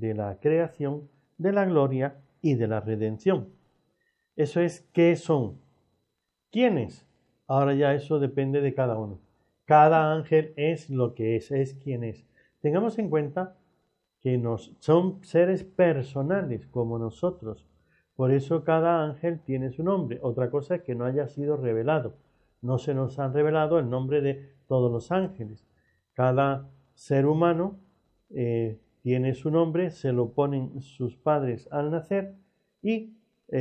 de la creación, de la gloria y de la redención. Eso es, ¿qué son? ¿Quiénes? Ahora ya eso depende de cada uno. Cada ángel es lo que es quien es. Tengamos en cuenta que son seres personales como nosotros. Por eso cada ángel tiene su nombre. Otra cosa es que no haya sido revelado. No se nos han revelado el nombre de todos los ángeles. Cada ser humano tiene su nombre, se lo ponen sus padres al nacer y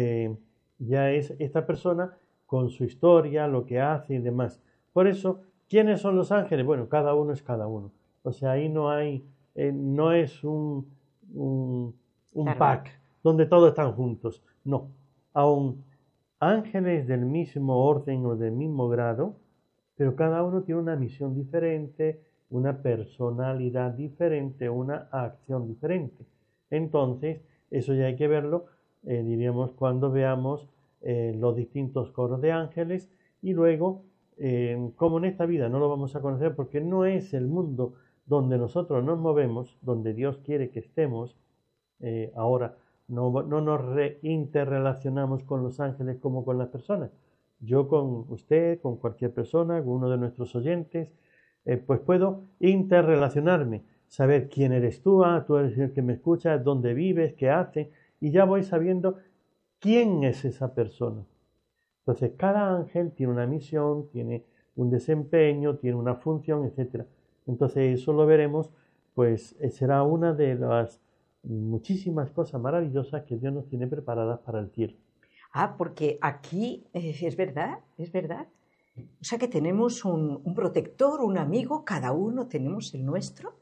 ya es esta persona con su historia, lo que hace y demás. Por eso, ¿quiénes son los ángeles? Bueno, cada uno es cada uno. O sea, ahí no hay, no es un Claro. pack donde todos están juntos. No, aún ángeles del mismo orden o del mismo grado, pero cada uno tiene una misión diferente, una personalidad diferente, una acción diferente. Entonces, eso ya hay que verlo, diríamos, cuando veamos los distintos coros de ángeles y luego, como en esta vida no lo vamos a conocer porque no es el mundo donde nosotros nos movemos, donde Dios quiere que estemos, ahora no nos interrelacionamos con los ángeles como con las personas. Yo con usted, con cualquier persona, con uno de nuestros oyentes, pues puedo interrelacionarme, saber quién eres tú, tú eres el que me escucha, dónde vives, qué haces, y ya voy sabiendo quién es esa persona. Entonces, cada ángel tiene una misión, tiene un desempeño, tiene una función, etc. Entonces, eso lo veremos, pues será una de las muchísimas cosas maravillosas que Dios nos tiene preparadas para el cielo. Porque aquí es verdad, es verdad. O sea que tenemos un protector, un amigo, cada uno tenemos el nuestro,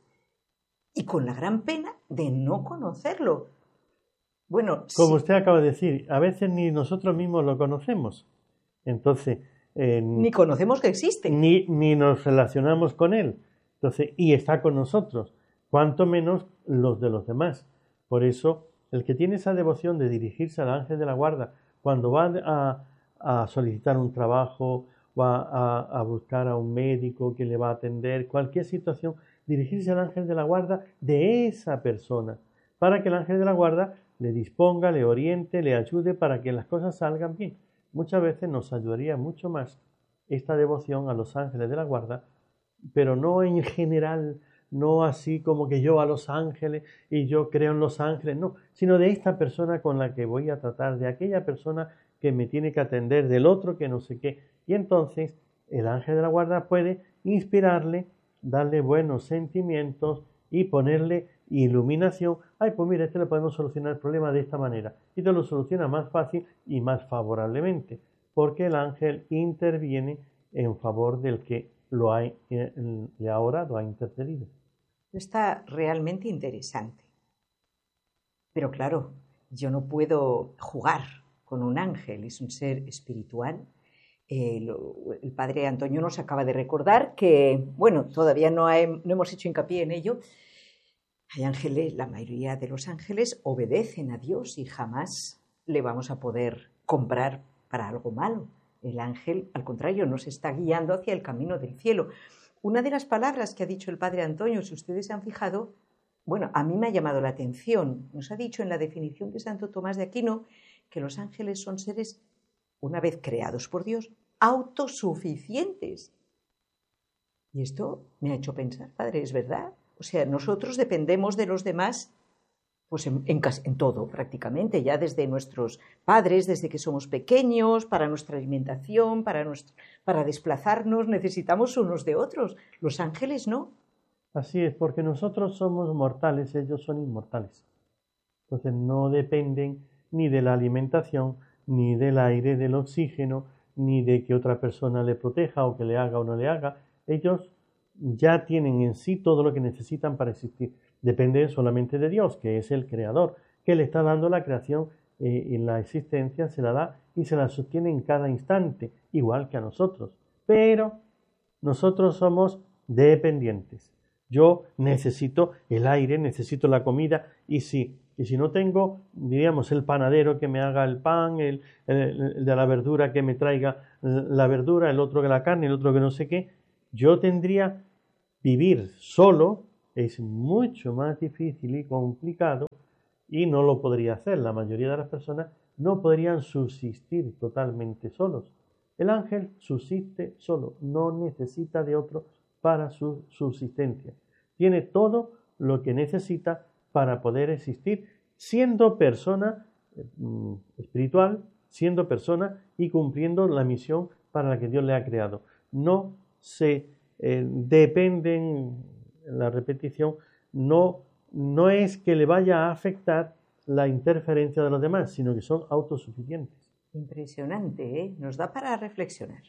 y con la gran pena de no conocerlo. Bueno, como usted acaba de decir, a veces ni nosotros mismos lo conocemos. Entonces, ni conocemos que existe. Ni nos relacionamos con él. Entonces, y está con nosotros, cuanto menos los de los demás. Por eso, el que tiene esa devoción de dirigirse al ángel de la guarda cuando va a solicitar un trabajo, va a buscar a un médico que le va a atender, cualquier situación, dirigirse al ángel de la guarda de esa persona, para que el ángel de la guarda le disponga, le oriente, le ayude para que las cosas salgan bien. Muchas veces nos ayudaría mucho más esta devoción a los ángeles de la guarda, pero no en general, no así como que yo a los ángeles y yo creo en los ángeles, no, sino de esta persona con la que voy a tratar, de aquella persona que me tiene que atender, del otro que no sé qué. Y entonces el ángel de la guarda puede inspirarle, darle buenos sentimientos y ponerle iluminación. Ay, pues mira, le podemos solucionar el problema de esta manera. Y te lo soluciona más fácil y más favorablemente, porque el ángel interviene en favor del que lo ha, y ahora lo ha intercedido. Está realmente interesante. Pero claro, yo no puedo jugar con un ángel, es un ser espiritual. El padre Antonio nos acaba de recordar que, bueno, todavía no hemos hecho hincapié en ello. Hay ángeles, la mayoría de los ángeles obedecen a Dios y jamás le vamos a poder comprar para algo malo. El ángel, al contrario, nos está guiando hacia el camino del cielo. Una de las palabras que ha dicho el padre Antonio, si ustedes se han fijado, bueno, a mí me ha llamado la atención. Nos ha dicho en la definición de Santo Tomás de Aquino que los ángeles son seres, una vez creados por Dios, autosuficientes. Y esto me ha hecho pensar, padre, ¿es verdad? O sea, nosotros dependemos de los demás pues en todo prácticamente, ya desde nuestros padres, desde que somos pequeños, para nuestra alimentación, para desplazarnos, necesitamos unos de otros. Los ángeles no. Así es, porque nosotros somos mortales, ellos son inmortales. Entonces no dependen ni de la alimentación, ni del aire, del oxígeno, ni de que otra persona le proteja o que le haga o no le haga. Ellos ya tienen en sí todo lo que necesitan para existir. Depende solamente de Dios, que es el creador, que le está dando la creación y la existencia, se la da y se la sostiene en cada instante, igual que a nosotros. Pero nosotros somos dependientes. Yo necesito el aire, necesito la comida y si no tengo, diríamos, el panadero que me haga el pan, el de la verdura que me traiga la verdura, el otro que la carne, el otro que no sé qué, yo tendría vivir solo es mucho más difícil y complicado y no lo podría hacer. La mayoría de las personas no podrían subsistir totalmente solos. El ángel subsiste solo, no necesita de otro para su subsistencia. Tiene todo lo que necesita para poder existir, siendo persona espiritual, siendo persona y cumpliendo la misión para la que Dios le ha creado. No se dependen, la repetición, no es que le vaya a afectar la interferencia de los demás, sino que son autosuficientes. Impresionante, ¿eh? Nos da para reflexionar.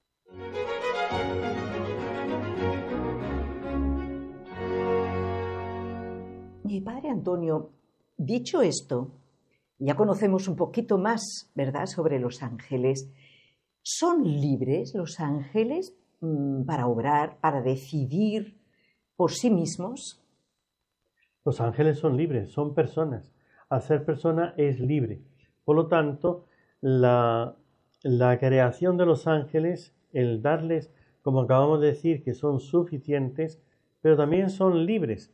Y Padre Antonio, dicho esto, ya conocemos un poquito más, ¿verdad?, sobre los ángeles. ¿Son libres los ángeles para obrar, para decidir por sí mismos? Los ángeles son libres, son personas. Al ser persona es libre. Por lo tanto, la creación de los ángeles, el darles, como acabamos de decir, que son suficientes, pero también son libres.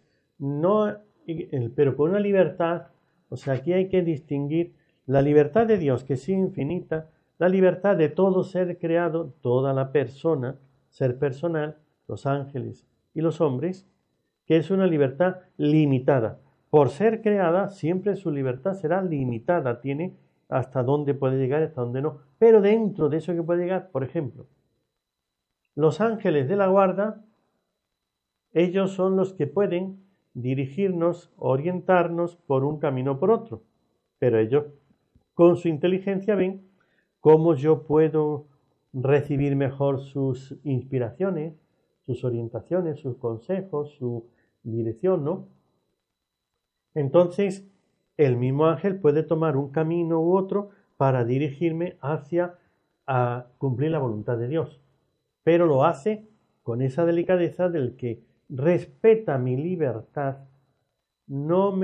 Pero con una libertad, o sea, aquí hay que distinguir la libertad de Dios, que es infinita, la libertad de todo ser creado, toda la persona, ser personal, los ángeles y los hombres, que es una libertad limitada. Por ser creada, siempre su libertad será limitada, tiene hasta dónde puede llegar, hasta dónde no. Pero dentro de eso que puede llegar, por ejemplo, los ángeles de la guarda, ellos son los que pueden dirigirnos, orientarnos por un camino o por otro. Pero ellos, con su inteligencia, ven cómo yo puedo recibir mejor sus inspiraciones, sus orientaciones, sus consejos, su dirección, ¿no? Entonces, el mismo ángel puede tomar un camino u otro para dirigirme hacia a cumplir la voluntad de Dios. Pero lo hace con esa delicadeza del que respeta mi libertad, no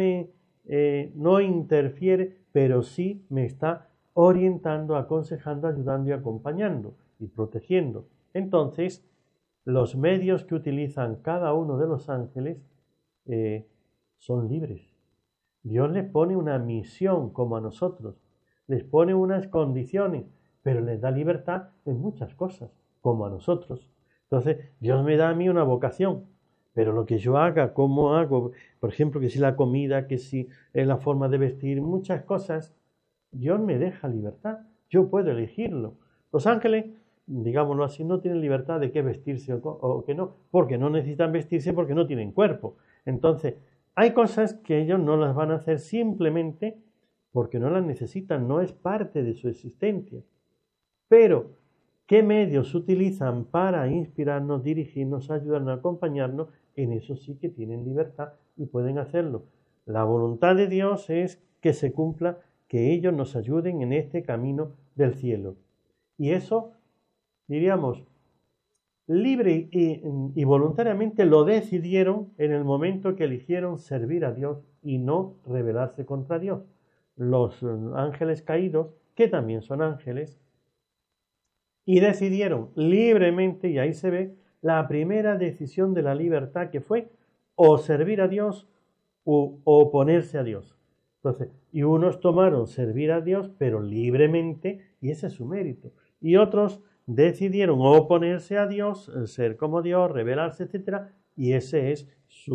interfiere, pero sí me está orientando, aconsejando, ayudando y acompañando y protegiendo. Entonces, los medios que utilizan cada uno de los ángeles son libres. Dios les pone una misión como a nosotros, les pone unas condiciones, pero les da libertad en muchas cosas, como a nosotros. Entonces, Dios me da a mí una vocación, pero lo que yo haga, cómo hago, por ejemplo, que si la comida, que si la forma de vestir, muchas cosas, Dios me deja libertad, yo puedo elegirlo. Los ángeles, digámoslo así, no tienen libertad de qué vestirse o qué no, porque no necesitan vestirse porque no tienen cuerpo. Entonces, hay cosas que ellos no las van a hacer simplemente porque no las necesitan, no es parte de su existencia. Pero, ¿qué medios utilizan para inspirarnos, dirigirnos, ayudarnos, acompañarnos? En eso sí que tienen libertad y pueden hacerlo. La voluntad de Dios es que se cumpla, que ellos nos ayuden en este camino del cielo. Y eso, diríamos, libre y voluntariamente lo decidieron en el momento que eligieron servir a Dios y no rebelarse contra Dios. Los ángeles caídos, que también son ángeles, y decidieron libremente, y ahí se ve la primera decisión de la libertad, que fue o servir a Dios o oponerse a Dios. Entonces, y unos tomaron servir a Dios, pero libremente, y ese es su mérito. Y otros decidieron oponerse a Dios, ser como Dios, rebelarse, etc. Y ese es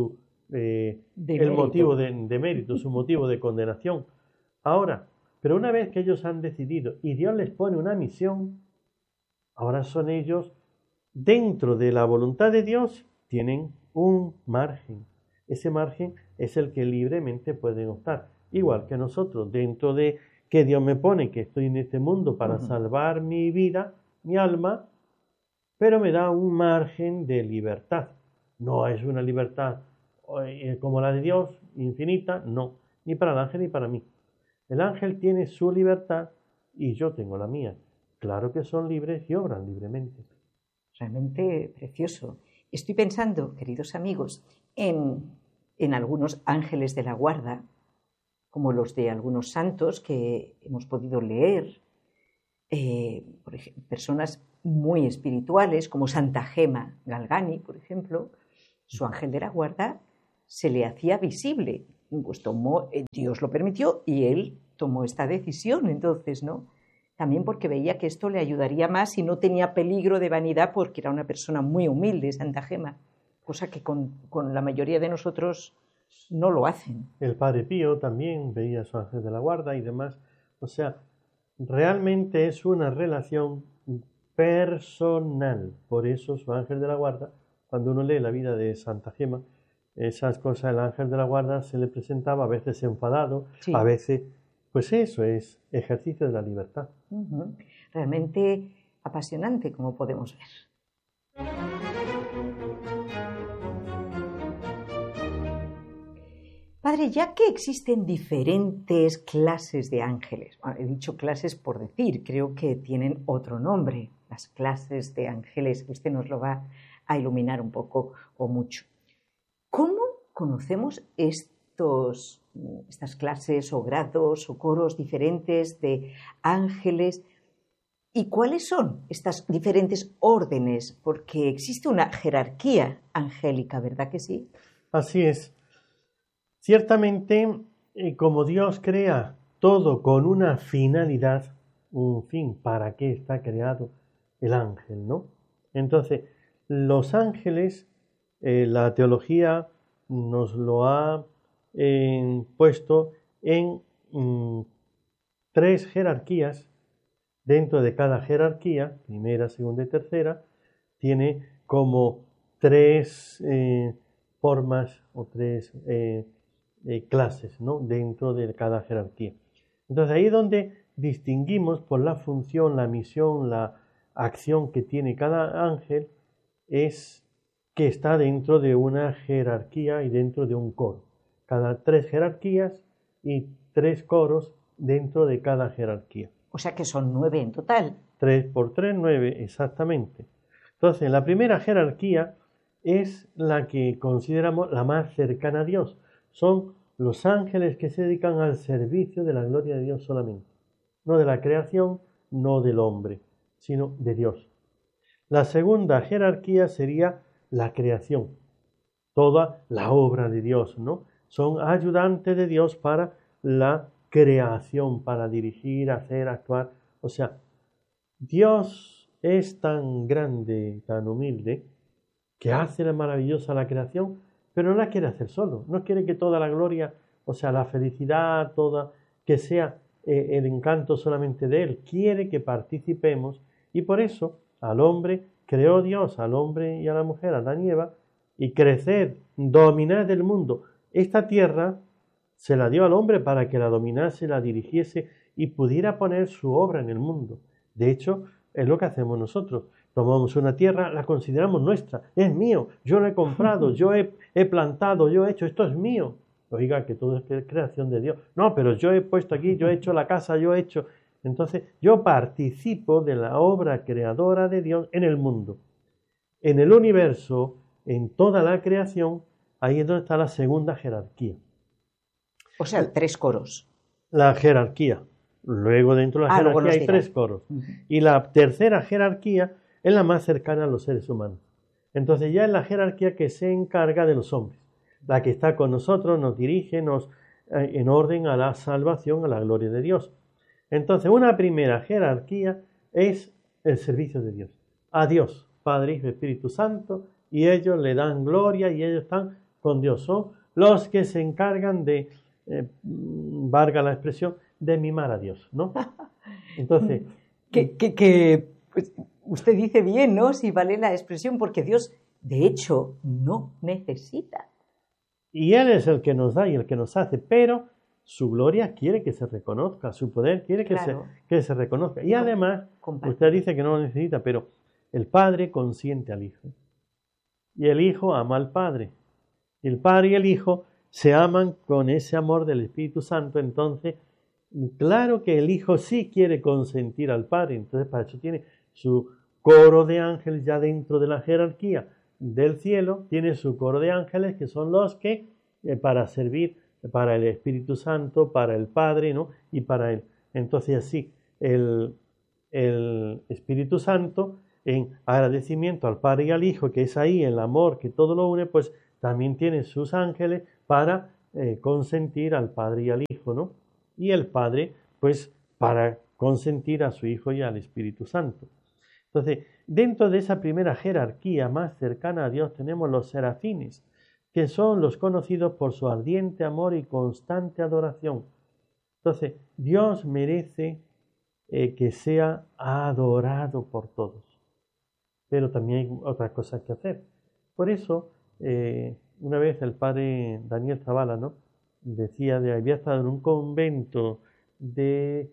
el motivo de mérito, su motivo de condenación. Ahora, pero una vez que ellos han decidido y Dios les pone una misión, ahora son ellos, dentro de la voluntad de Dios, tienen un margen. Ese margen es el que libremente pueden optar. Igual que nosotros, dentro de que Dios me pone, que estoy en este mundo para salvar mi vida, mi alma, pero me da un margen de libertad. No es una libertad como la de Dios, infinita, no, ni para el ángel ni para mí. El ángel tiene su libertad y yo tengo la mía. Claro que son libres y obran libremente. Realmente precioso. Estoy pensando, queridos amigos, en algunos ángeles de la guarda, como los de algunos santos que hemos podido leer, por ejemplo, personas muy espirituales como Santa Gema Galgani, por ejemplo. Su ángel de la guarda se le hacía visible. Pues Dios lo permitió y él tomó esta decisión, entonces, ¿no? También porque veía que esto le ayudaría más y no tenía peligro de vanidad porque era una persona muy humilde, Santa Gema, cosa que con la mayoría de nosotros no lo hacen. El Padre Pío también veía a su ángel de la guarda y demás. O sea, realmente es una relación personal. Por eso su ángel de la guarda, cuando uno lee la vida de Santa Gema, esas cosas, el ángel de la guarda se le presentaba a veces enfadado, Sí. a veces, pues eso es ejercicio de la libertad. Realmente apasionante, como podemos ver. Padre, ya que existen diferentes clases de ángeles, he dicho clases por decir, creo que tienen otro nombre, las clases de ángeles, usted nos lo va a iluminar un poco o mucho. ¿Cómo conocemos estas clases o grados o coros diferentes de ángeles? ¿Y cuáles son estas diferentes órdenes? Porque existe una jerarquía angélica, ¿verdad que sí? Así es. Ciertamente, como Dios crea todo con una finalidad, un fin, ¿para qué está creado el ángel, no? Entonces, los ángeles, la teología nos lo ha puesto en 3 jerarquías. Dentro de cada jerarquía, primera, segunda y tercera, tiene como 3 formas o 3 clases, ¿no? Dentro de cada jerarquía. Entonces ahí es donde distinguimos por la función, la misión, la acción que tiene cada ángel, es que está dentro de una jerarquía y dentro de un coro. Cada 3 jerarquías y 3 coros dentro de cada jerarquía. O sea que son 9 en total. 3 por 3, 9, exactamente. Entonces, la primera jerarquía es la que consideramos la más cercana a Dios. Son los ángeles que se dedican al servicio de la gloria de Dios solamente. No de la creación, no del hombre, sino de Dios. La segunda jerarquía sería la creación. Toda la obra de Dios, ¿no? Son ayudantes de Dios para la creación, para dirigir, hacer, actuar. O sea, Dios es tan grande, tan humilde, que hace la maravillosa la creación, pero no la quiere hacer solo. No quiere que toda la gloria, o sea, la felicidad, toda, que sea el encanto solamente de Él. Quiere que participemos y por eso al hombre creó Dios, al hombre y a la mujer, a Adán y Eva, y crecer, dominar el mundo. Esta tierra se la dio al hombre para que la dominase, la dirigiese y pudiera poner su obra en el mundo. De hecho, es lo que hacemos nosotros. Tomamos una tierra, la consideramos nuestra, es mío, yo lo he comprado, yo he plantado, yo he hecho, esto es mío. Oiga, que todo es creación de Dios. No, pero yo he puesto aquí, yo he hecho la casa, yo he hecho... Entonces, yo participo de la obra creadora de Dios en el mundo. En el universo, en toda la creación, ahí es donde está la segunda jerarquía. O sea, 3 coros. La jerarquía. Luego dentro de la jerarquía hay 3 coros. Y la tercera jerarquía es la más cercana a los seres humanos. Entonces ya es la jerarquía que se encarga de los hombres. La que está con nosotros, nos dirige, en orden a la salvación, a la gloria de Dios. Entonces una primera jerarquía es el servicio de Dios. A Dios, Padre, Hijo y Espíritu Santo, y ellos le dan gloria y ellos están con Dios. Son los que se encargan de, valga la expresión, de mimar a Dios, ¿no? Entonces... pues, usted dice bien, ¿no? Si vale la expresión, porque Dios, de hecho, no necesita. Y Él es el que nos da y el que nos hace, pero su gloria quiere que se reconozca, su poder quiere que se reconozca. Y además, usted dice que no lo necesita, pero el Padre consiente al Hijo. Y el Hijo ama al Padre. Y el Padre y el Hijo se aman con ese amor del Espíritu Santo. Entonces, claro que el Hijo sí quiere consentir al Padre. Entonces, para eso tiene su coro de ángeles ya dentro de la jerarquía del cielo. Tiene su coro de ángeles que son los que, para servir para el Espíritu Santo, para el Padre, ¿no? Y para Él. Entonces, así, el Espíritu Santo, en agradecimiento al Padre y al Hijo, que es ahí el amor que todo lo une, pues también tiene sus ángeles para consentir al Padre y al Hijo, ¿no? Y el Padre, pues, para consentir a su Hijo y al Espíritu Santo. Entonces, dentro de esa primera jerarquía más cercana a Dios tenemos los serafines, que son los conocidos por su ardiente amor y constante adoración. Entonces, Dios merece que sea adorado por todos. Pero también hay otras cosas que hacer. Por eso, una vez el padre Daniel Zavala, ¿no?, decía había estado en un convento de,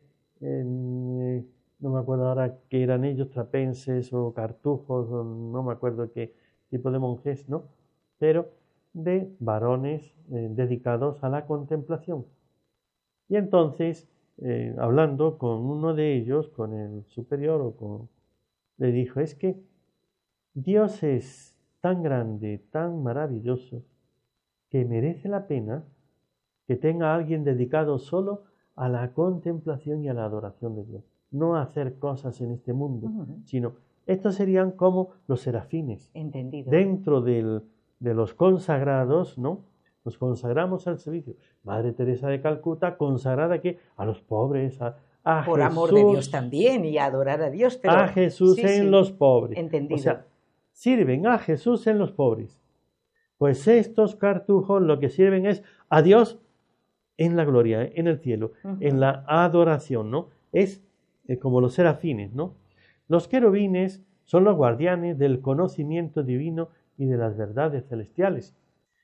no me acuerdo ahora qué eran ellos, trapenses o cartujos, o no me acuerdo qué tipo de monjes, ¿no?, pero de varones dedicados a la contemplación. Y entonces, hablando con uno de ellos, con el superior, le dijo, es que Dios es tan grande, tan maravilloso, que merece la pena que tenga alguien dedicado solo a la contemplación y a la adoración de Dios. No a hacer cosas en este mundo, sino estos serían como los serafines. Entendido. Dentro de los consagrados, ¿no? Nos consagramos al servicio. Madre Teresa de Calcuta, consagrada ¿qué? A los pobres, a por Jesús, amor de Dios también y a adorar a Dios. Pero, a Jesús en los pobres. Entendido. O sea, sirven a Jesús en los pobres. Pues estos cartujos lo que sirven es a Dios en la gloria, en el cielo, en la adoración, ¿no? Es como los serafines, ¿no? Los querubines son los guardianes del conocimiento divino y de las verdades celestiales.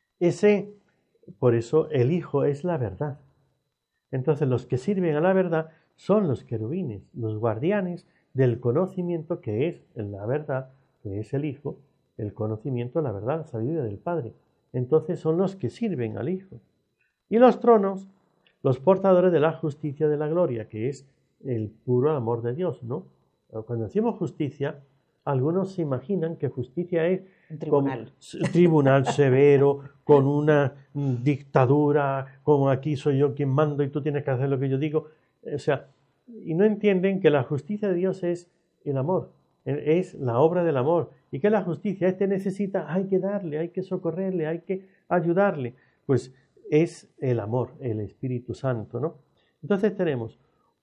Por eso el Hijo es la verdad. Entonces los que sirven a la verdad son los querubines, los guardianes del conocimiento que es la verdad, que es el Hijo, el conocimiento, la verdad, la sabiduría del Padre. Entonces son los que sirven al Hijo. Y los tronos, los portadores de la justicia de la gloria, que es el puro amor de Dios, ¿no? Cuando decimos justicia, algunos se imaginan que justicia es un tribunal. Tribunal severo, con una dictadura, como aquí soy yo quien mando y tú tienes que hacer lo que yo digo. O sea, y no entienden que la justicia de Dios es el amor, es la obra del amor, y que la justicia, necesita, hay que darle, hay que socorrerle, hay que ayudarle. Pues es el amor, el Espíritu Santo, ¿no? Entonces tenemos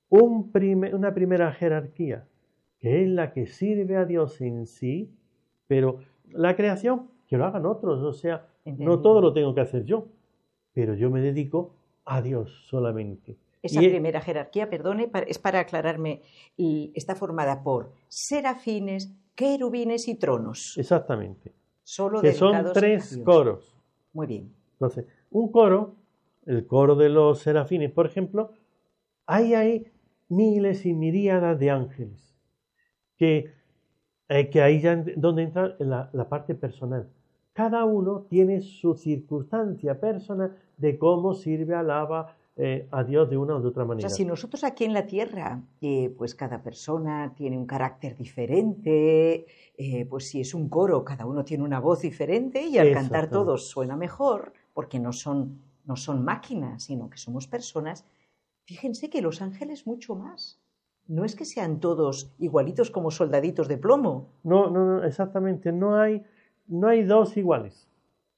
una primera jerarquía, que es la que sirve a Dios en sí, pero la creación, que lo hagan otros, o sea, no todo lo tengo que hacer yo, pero yo me dedico a Dios solamente. Esa primera jerarquía, perdone, es para aclararme, está formada por serafines, querubines y tronos. Exactamente. Solo que son 3 coros. Muy bien. Entonces, un coro, el coro de los serafines, por ejemplo, hay miles y miríadas de ángeles, que ahí ya donde entra la parte personal. Cada uno tiene su circunstancia personal de cómo sirve, alaba a Dios de una o de otra manera. O sea, si nosotros aquí en la tierra, pues cada persona tiene un carácter diferente, pues si es un coro, cada uno tiene una voz diferente y al cantar todos suena mejor, porque no son máquinas, sino que somos personas. Fíjense que los ángeles mucho más. No es que sean todos igualitos como soldaditos de plomo. No, exactamente. No hay 2 iguales,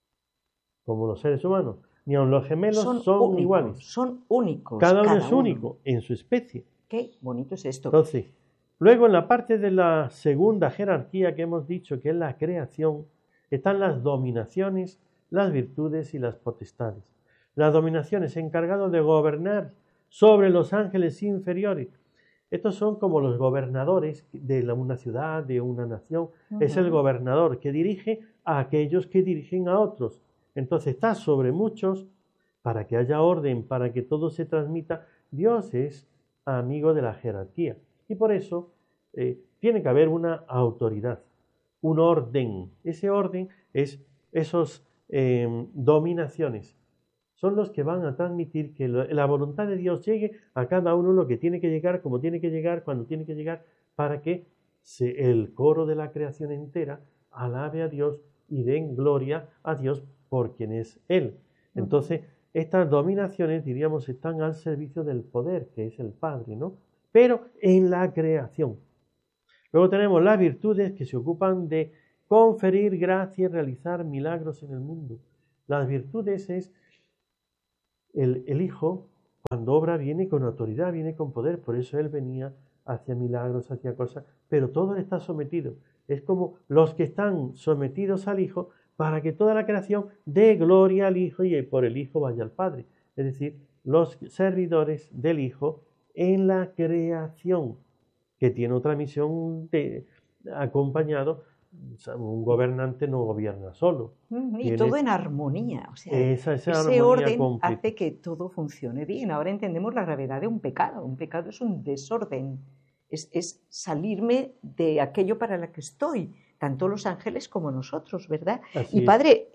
como los seres humanos. Ni aun los gemelos son iguales. Son únicos. Cada uno es único en su especie. Qué bonito es esto. Entonces, luego en la parte de la segunda jerarquía que hemos dicho, que es la creación, están las dominaciones, las virtudes y las potestades. Las dominaciones encargadas de gobernar sobre los ángeles inferiores. Estos son como los gobernadores de una ciudad, de una nación. Es el gobernador que dirige a aquellos que dirigen a otros. Entonces está sobre muchos para que haya orden, para que todo se transmita. Dios es amigo de la jerarquía y por eso tiene que haber una autoridad, un orden. Ese orden es esas dominaciones. Son los que van a transmitir que la voluntad de Dios llegue a cada uno lo que tiene que llegar, como tiene que llegar, cuando tiene que llegar, para que el coro de la creación entera alabe a Dios y den gloria a Dios por quien es Él. Entonces, estas dominaciones, diríamos, están al servicio del poder, que es el Padre, ¿no? Pero en la creación. Luego tenemos las virtudes que se ocupan de conferir gracia y realizar milagros en el mundo. Las virtudes es el Hijo, cuando obra, viene con autoridad, viene con poder. Por eso Él venía, hacía milagros, hacía cosas, pero todo está sometido. Es como los que están sometidos al Hijo para que toda la creación dé gloria al Hijo y por el Hijo vaya al Padre. Es decir, los servidores del Hijo en la creación, que tiene otra misión acompañado. Un gobernante no gobierna solo. Y todo en armonía. O sea, ese ese orden hace que todo funcione bien. Ahora entendemos la gravedad de un pecado. Un pecado es un desorden. Es salirme de aquello para lo que estoy. Tanto los ángeles como nosotros, ¿verdad? Así y Padre,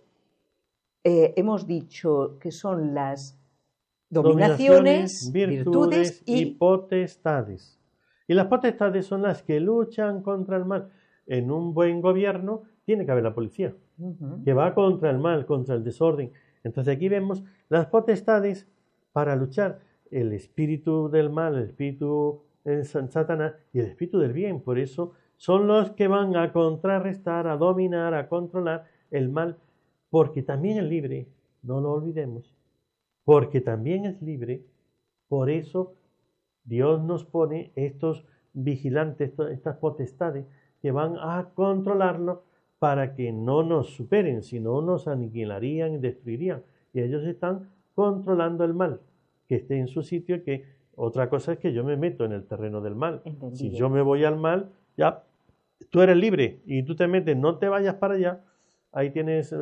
hemos dicho que son las dominaciones, virtudes y potestades. Y las potestades son las que luchan contra el mal. En un buen gobierno tiene que haber la policía, que va contra el mal, contra el desorden. Entonces aquí vemos las potestades para luchar. El espíritu del mal, el espíritu en Satanás y el espíritu del bien. Por eso son los que van a contrarrestar, a dominar, a controlar el mal. Porque también es libre, no lo olvidemos. Porque también es libre. Por eso Dios nos pone estos vigilantes, estas potestades, que van a controlarlo para que no nos superen, sino nos aniquilarían y destruirían. Y ellos están controlando el mal, que esté en su sitio, que otra cosa es que yo me meto en el terreno del mal. Entendido. Si yo me voy al mal, ya tú eres libre y tú te metes, no te vayas para allá. Ahí tienes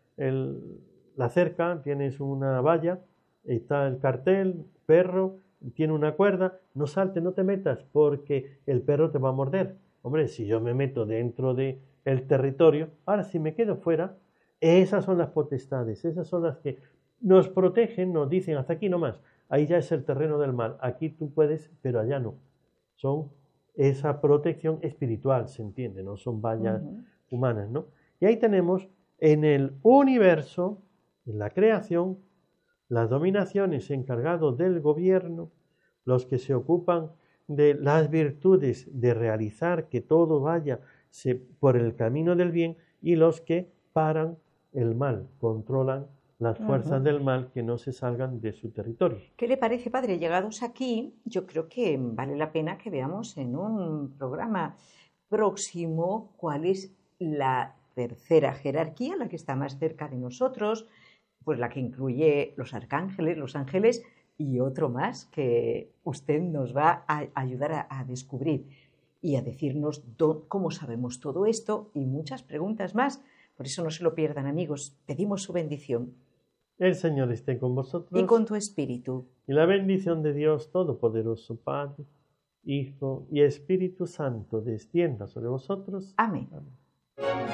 la cerca, tienes una valla, está el cartel, perro, tiene una cuerda, no saltes, no te metas, porque el perro te va a morder. Hombre, si yo me meto dentro del territorio, ahora si me quedo fuera, esas son las potestades, esas son las que nos protegen, nos dicen hasta aquí nomás, ahí ya es el terreno del mal, aquí tú puedes, pero allá no. Son esa protección espiritual, se entiende, no son vallas humanas, ¿no? Y ahí tenemos en el universo, en la creación, las dominaciones encargados del gobierno, los que se ocupan de las virtudes, de realizar que todo vaya por el camino del bien, y los que paran el mal, controlan las fuerzas del mal que no se salgan de su territorio. ¿Qué le parece, Padre? Llegados aquí, yo creo que vale la pena que veamos en un programa próximo cuál es la tercera jerarquía, la que está más cerca de nosotros, pues la que incluye los arcángeles, los ángeles, y otro más que usted nos va a ayudar a descubrir y a decirnos cómo sabemos todo esto y muchas preguntas más. Por eso no se lo pierdan, amigos. Pedimos su bendición. El Señor esté con vosotros. Y con tu espíritu. Y la bendición de Dios Todopoderoso, Padre, Hijo y Espíritu Santo, descienda sobre vosotros. Amén. Amén.